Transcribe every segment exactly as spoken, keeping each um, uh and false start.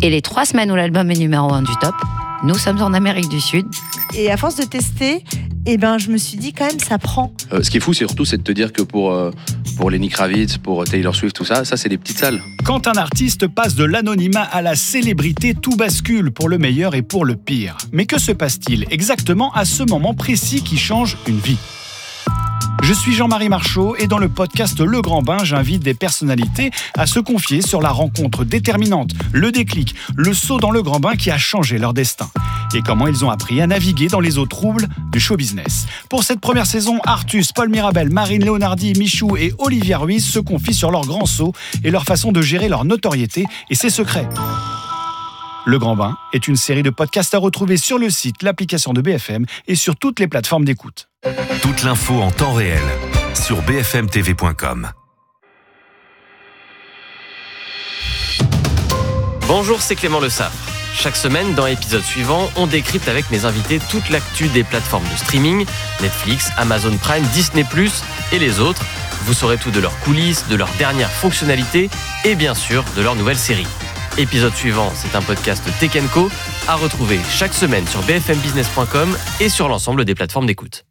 Et les trois semaines où l'album est numéro un du top, nous sommes en Amérique du Sud. Et à force de tester, eh ben, je me suis dit quand même, ça prend. Euh, ce qui est fou, c'est surtout c'est de te dire que pour, euh, pour Lenny Kravitz, pour Taylor Swift, tout ça, ça c'est des petites salles. Quand un artiste passe de l'anonymat à la célébrité, tout bascule pour le meilleur et pour le pire. Mais que se passe-t-il exactement à ce moment précis qui change une vie ? Je suis Jean-Marie Marchaud et dans le podcast Le Grand Bain, j'invite des personnalités à se confier sur la rencontre déterminante, le déclic, le saut dans le grand bain qui a changé leur destin. Et comment ils ont appris à naviguer dans les eaux troubles du show business. Pour cette première saison, Artus, Paul Mirabel, Marine Leonardi, Michou et Olivia Ruiz se confient sur leur grand saut et leur façon de gérer leur notoriété et ses secrets. Le Grand Bain est une série de podcasts à retrouver sur le site, l'application de B F M et sur toutes les plateformes d'écoute. Toute l'info en temps réel sur b f m t v point com. Bonjour, c'est Clément Le Saffre. Chaque semaine, dans l'épisode suivant, on décrypte avec mes invités toute l'actu des plateformes de streaming, Netflix, Amazon Prime, Disney plus, et les autres. Vous saurez tout de leurs coulisses, de leurs dernières fonctionnalités et bien sûr de leurs nouvelles séries. Épisode suivant, c'est un podcast Tech and Co à retrouver chaque semaine sur b f m business point com et sur l'ensemble des plateformes d'écoute.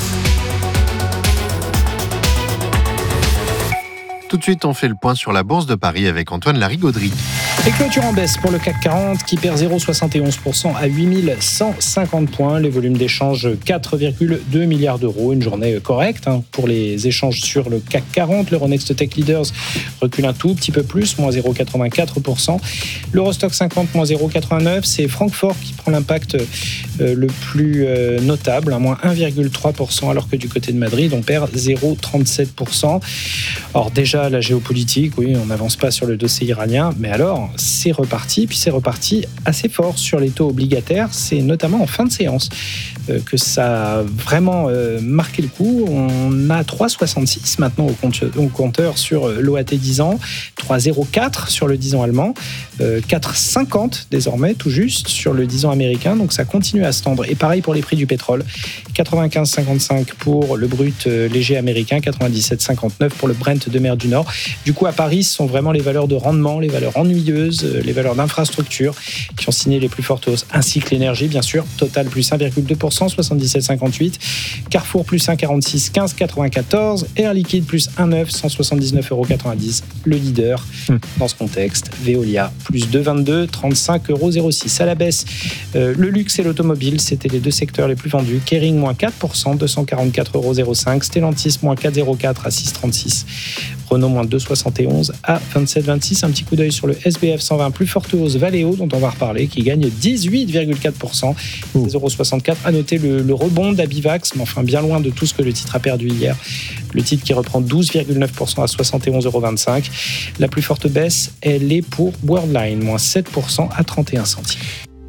Tout de suite, on fait le point sur la Bourse de Paris avec Antoine Larigauderie. Et clôture en baisse pour le C A C quarante qui perd zéro virgule soixante et onze pour cent à huit mille cent cinquante points. Les volumes d'échange quatre virgule deux milliards d'euros. Une journée correcte hein, pour les échanges sur le C A C quarante. L'Euronext Tech Leaders recule un tout petit peu plus, moins zéro virgule quatre-vingt-quatre pour cent. L'Eurostock cinquante, moins zéro virgule quatre-vingt-neuf. C'est Francfort qui prend l'impact euh, le plus euh, notable, hein, moins un virgule trois pour cent, alors que du côté de Madrid, on perd zéro virgule trente-sept pour cent. Or déjà, la géopolitique, oui, on n'avance pas sur le dossier iranien, mais alors, c'est reparti, puis c'est reparti assez fort sur les taux obligataires. C'est notamment en fin de séance euh, que ça a vraiment euh, marqué le coup. On a trois virgule soixante-six maintenant au, compte, au compteur sur l'O A T dix ans, trois virgule zéro quatre sur le dix ans allemand, euh, quatre virgule cinquante désormais tout juste sur le dix ans américain. Donc ça continue à se tendre. Et pareil pour les prix du pétrole, quatre-vingt-quinze virgule cinquante-cinq pour le brut euh, léger américain, quatre-vingt-dix-sept virgule cinquante-neuf pour le Brent de mer du Nord. Du coup, à Paris, ce sont vraiment les valeurs de rendement, les valeurs ennuyeuses, les valeurs d'infrastructure qui ont signé les plus fortes hausses, ainsi que l'énergie, bien sûr. Total plus un virgule deux pour cent, soixante-dix-sept virgule cinquante-huit. Carrefour plus un virgule quarante-six, quinze virgule quatre-vingt-quatorze. Air Liquide plus un virgule neuf, cent soixante-dix-neuf virgule quatre-vingt-dix. Le leader dans ce contexte, Veolia plus deux virgule vingt-deux, trente-cinq virgule zéro six. À la baisse, euh, le luxe et l'automobile, c'était les deux secteurs les plus vendus. Kering moins quatre pour cent, deux cent quarante-quatre virgule zéro cinq. Stellantis moins quatre virgule zéro quatre à six virgule trente-six. Renault moins deux virgule soixante et onze à vingt-sept virgule vingt-six. Un petit coup d'œil sur le S B F cent vingt, plus forte hausse, Valeo, dont on va reparler, qui gagne dix-huit virgule quatre pour cent, zéro virgule soixante-quatre. À noter le, le rebond d'Abivax, mais enfin bien loin de tout ce que le titre a perdu hier. Le titre qui reprend douze virgule neuf pour cent à soixante et onze virgule vingt-cinq. La plus forte baisse, elle est pour Worldline, moins sept pour cent à trente et un centimes.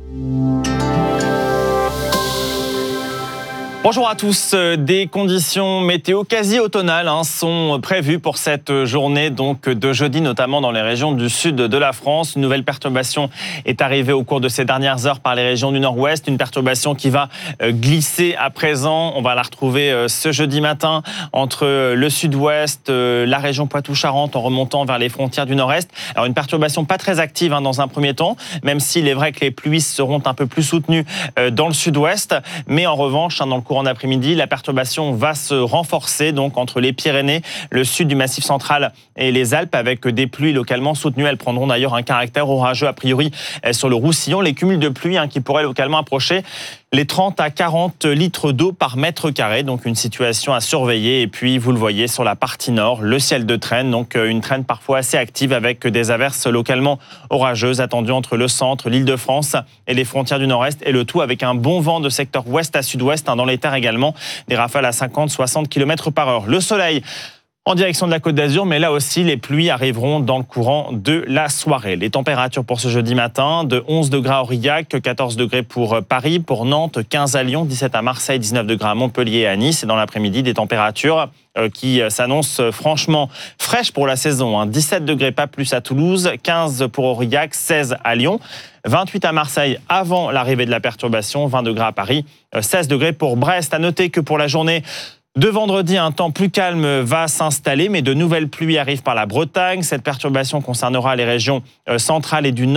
Bonjour à tous. Des conditions météo quasi automnales hein, sont prévues pour cette journée donc de jeudi, notamment dans les régions du sud de la France. Une nouvelle perturbation est arrivée au cours de ces dernières heures par les régions du nord-ouest. Une perturbation qui va glisser à présent. On va la retrouver ce jeudi matin entre le sud-ouest, la région Poitou-Charentes en remontant vers les frontières du nord-est. Alors une perturbation pas très active hein, dans un premier temps, même s'il est vrai que les pluies seront un peu plus soutenues dans le sud-ouest. Mais en revanche, hein, dans le courant d'après-midi, la perturbation va se renforcer donc entre les Pyrénées, le sud du Massif central et les Alpes avec des pluies localement soutenues. Elles prendront d'ailleurs un caractère orageux a priori sur le Roussillon. Les cumuls de pluie hein, qui pourraient localement approcher les trente à quarante litres d'eau par mètre carré. Donc une situation à surveiller. Et puis vous le voyez sur la partie nord, le ciel de traîne. Donc une traîne parfois assez active avec des averses localement orageuses attendues entre le centre, l'Île-de-France et les frontières du nord-est. Et le tout avec un bon vent de secteur ouest à sud-ouest hein, dans les terres également. Des rafales à cinquante à soixante kilomètres par heure. Le soleil en direction de la Côte d'Azur, mais là aussi, les pluies arriveront dans le courant de la soirée. Les températures pour ce jeudi matin, de onze degrés à Aurillac, quatorze degrés pour Paris, pour Nantes, quinze à Lyon, dix-sept à Marseille, dix-neuf degrés à Montpellier et à Nice. Et dans l'après-midi, des températures qui s'annoncent franchement fraîches pour la saison. dix-sept degrés, pas plus à Toulouse, quinze pour Aurillac, seize à Lyon, vingt-huit à Marseille avant l'arrivée de la perturbation, vingt degrés à Paris, seize degrés pour Brest. À noter que pour la journée de vendredi, un temps plus calme va s'installer, mais de nouvelles pluies arrivent par la Bretagne. Cette perturbation concernera les régions centrales et du nord.